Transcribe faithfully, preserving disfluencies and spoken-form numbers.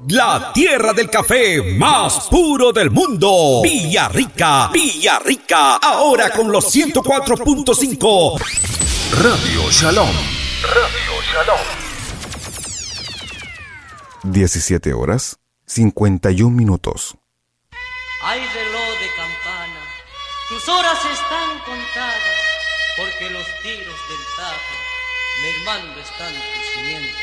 la tierra del café más puro del mundo. Villarrica, Villarrica, ahora con los ciento cuatro punto cinco. Radio Shalom. Radio Shalom. diecisiete horas, cincuenta y un minutos. Ay, reloj de campana, tus horas están contadas, porque los tiros del Tajo mermando están tus cimientos.